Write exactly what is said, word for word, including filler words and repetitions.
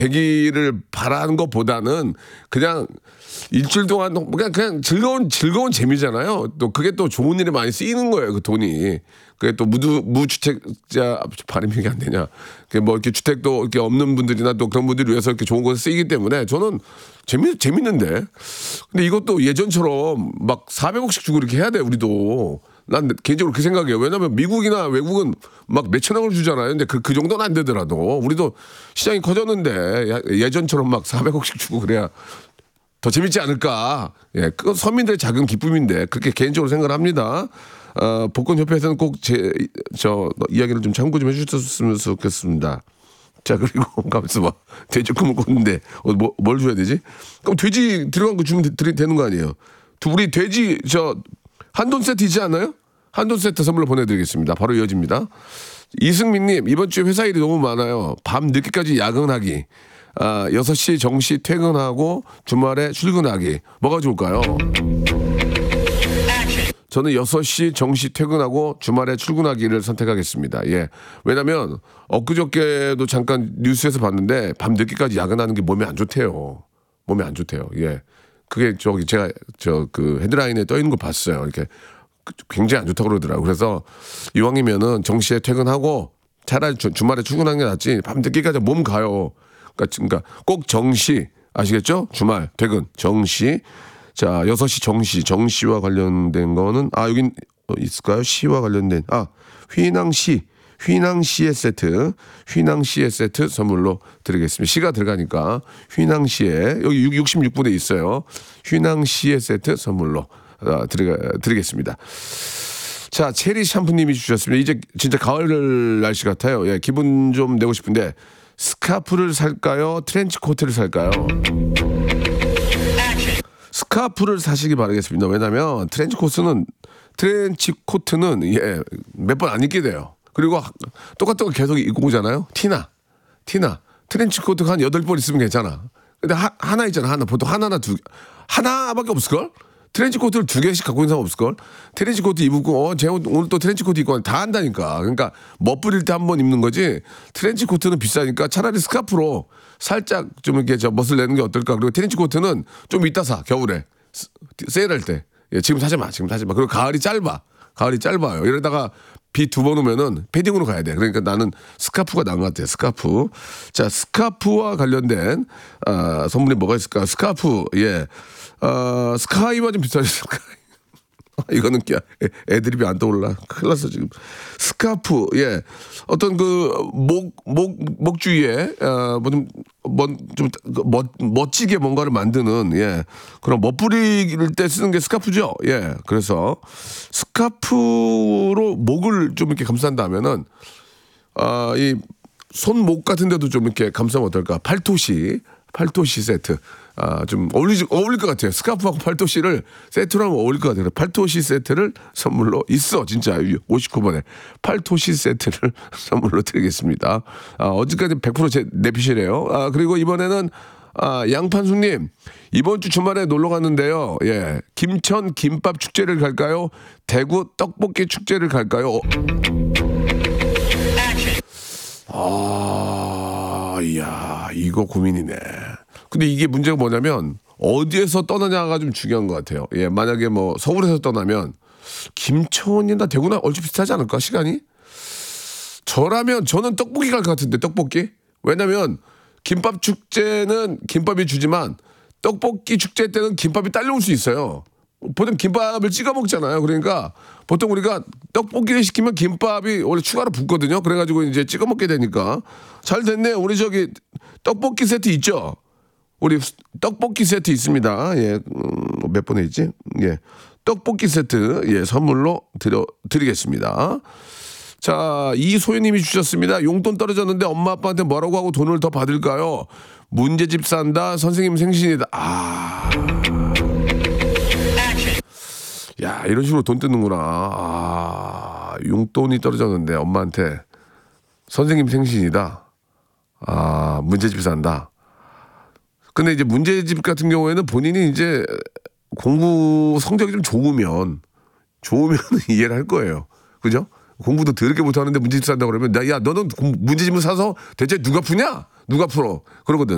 되기를 바라는 것보다는 그냥 일주일 동안 그냥, 그냥 즐거운, 즐거운 재미잖아요. 또 그게 또 좋은 일에 많이 쓰이는 거예요. 그 돈이. 그게 또 무주, 무주택자, 발음이 이게 안 되냐. 그게 뭐 이렇게 주택도 이렇게 없는 분들이나 또 그런 분들을 위해서 이렇게 좋은 곳에 쓰이기 때문에 저는 재미, 재밌는데. 근데 이것도 예전처럼 막 사백억씩 주고 이렇게 해야 돼, 우리도. 난 개인적으로 그 생각이에요. 왜냐면 미국이나 외국은 막 몇천억을 주잖아요. 근데 그, 그 정도는 안 되더라도 우리도 시장이 커졌는데 예전처럼 막 사백억씩 주고 그래야 더 재밌지 않을까. 예, 그건 서민들의 작은 기쁨인데 그렇게 개인적으로 생각을 합니다. 어, 복권협회에서는 꼭 제, 저, 이야기를 좀 참고 좀 해주셨으면 좋겠습니다. 자, 그리고 가만있어 봐. 돼지국물 꽂는데 어, 뭐, 뭘 줘야 되지? 그럼 돼지 들어간 거 주면 되, 되는 거 아니에요? 우리 돼지 저 한돈 세트 있지 않아요? 한돈 세트 선물로 보내드리겠습니다. 바로 이어집니다. 이승민님, 이번 주에 회사 일이 너무 많아요. 밤 늦게까지 야근하기. 아, 여섯 시 정시 퇴근하고 주말에 출근하기. 뭐가 좋을까요? 저는 여섯 시 정시 퇴근하고 주말에 출근하기를 선택하겠습니다. 예. 왜냐면 엊그저께도 잠깐 뉴스에서 봤는데 밤 늦게까지 야근하는 게 몸에 안 좋대요. 몸에 안 좋대요. 예. 그게 저기 제가 저 그 헤드라인에 떠 있는 거 봤어요. 이렇게 굉장히 안 좋다고 그러더라고요. 그래서 이왕이면은 정시에 퇴근하고 차라리 주, 주말에 출근하는 게 낫지. 밤 늦게까지 몸 가요. 그러니까, 그러니까 꼭 정시 아시겠죠? 주말 퇴근 정시. 자, 여섯 시 정시 정시와 관련된 거는 아 여긴 있을까요? 시와 관련된 아 휘낭시 휘낭시의 세트 휘낭시의 세트 선물로 드리겠습니다. 시가 들어가니까 휘낭시에 여기 육십육 분에 있어요. 휘낭시의 세트 선물로 아, 드리, 드리겠습니다. 자, 체리 샴푸님이 주셨습니다. 이제 진짜 가을 날씨 같아요. 예, 기분 좀 내고 싶은데 스카프를 살까요? 트렌치 코트를 살까요? 스카프를 사시기 바라겠습니다. 왜냐하면 트렌치 코트는 트렌치 코트는 예, 몇 번 안 입게 돼요. 그리고 똑같은 거 계속 입고 오잖아요. 티나 티나 트렌치 코트 한 여덟 번 있으면 괜찮아. 근데 하, 하나 있잖아. 하나 보통 하나나 두 하나밖에 없을걸? 트렌치 코트를 두 개씩 갖고 있는 사람 없을걸? 트렌치 코트 입고 어, 쟤 오늘 또 트렌치 코트 입고 다 한다니까. 그러니까 멋부릴 때 한 번 입는 거지. 트렌치 코트는 비싸니까 차라리 스카프로 살짝 좀 이렇게 저 멋을 내는 게 어떨까. 그리고 트렌치 코트는 좀 이따 사 겨울에 세일할 때. 예, 지금 사지 마. 지금 사지 마. 그리고 가을이 짧아. 가을이 짧아요. 이러다가 비 두 번 오면은 패딩으로 가야 돼. 그러니까 나는 스카프가 나은 것 같아요. 스카프. 자, 스카프와 관련된 아, 선물이 뭐가 있을까? 스카프. 예. 어, 스카이와 좀 비슷하죠. 스카이. 이거는 애드립이 안 떠올라. 큰일 났어, 지금. 스카프, 예. 어떤 그, 목, 목, 목 주위에, 어, 뭐 좀, 뭐, 좀, 멋, 멋지게 뭔가를 만드는, 예. 그런 멋부릴 때 쓰는 게 스카프죠. 예. 그래서 스카프로 목을 좀 이렇게 감싼다면은, 아, 이 손목 같은 데도 좀 이렇게 감싸면 어떨까. 팔토시, 팔토시 세트. 아, 좀 어울리지, 어울릴 것 같아요. 스카프하고 팔토시를 세트로 하면 어울릴 것 같아요. 팔토시 세트를 선물로 있어. 진짜 오십구 번에 팔토시 세트를 선물로 드리겠습니다. 아, 어제까지 백 퍼센트 제, 내피시래요. 아, 그리고 이번에는 아, 양판수님 이번 주 주말에 놀러 갔는데요. 예, 김천 김밥 축제를 갈까요? 대구 떡볶이 축제를 갈까요? 아, 이야, 이거 고민이네. 근데 이게 문제가 뭐냐면 어디에서 떠나냐가 좀 중요한 것 같아요. 예, 만약에 뭐 서울에서 떠나면 김천이나 대구나 얼추 비슷하지 않을까 시간이? 저라면 저는 떡볶이 갈 것 같은데 떡볶이? 왜냐면 김밥 축제는 김밥이 주지만 떡볶이 축제 때는 김밥이 딸려올 수 있어요. 보통 김밥을 찍어 먹잖아요. 그러니까 보통 우리가 떡볶이를 시키면 김밥이 원래 추가로 붙거든요. 그래가지고 이제 찍어 먹게 되니까 잘 됐네. 우리 저기 떡볶이 세트 있죠? 우리 떡볶이 세트 있습니다. 예, 음, 몇 번에 있지? 예, 떡볶이 세트 예 선물로 드려 드리겠습니다. 자, 이소연님이 주셨습니다. 용돈 떨어졌는데 엄마 아빠한테 뭐라고 하고 돈을 더 받을까요? 문제집 산다. 선생님 생신이다. 아, 야, 이런 식으로 돈 뜯는구나. 아, 용돈이 떨어졌는데 엄마한테 선생님 생신이다. 아, 문제집 산다. 근데 이제 문제집 같은 경우에는 본인이 이제 공부 성적이 좀 좋으면, 좋으면 이해를 할 거예요. 그죠? 공부도 더럽게 못하는데 문제집 산다고 그러면, 야, 너는 문제집을 사서 대체 누가 푸냐? 누가 풀어? 그러거든.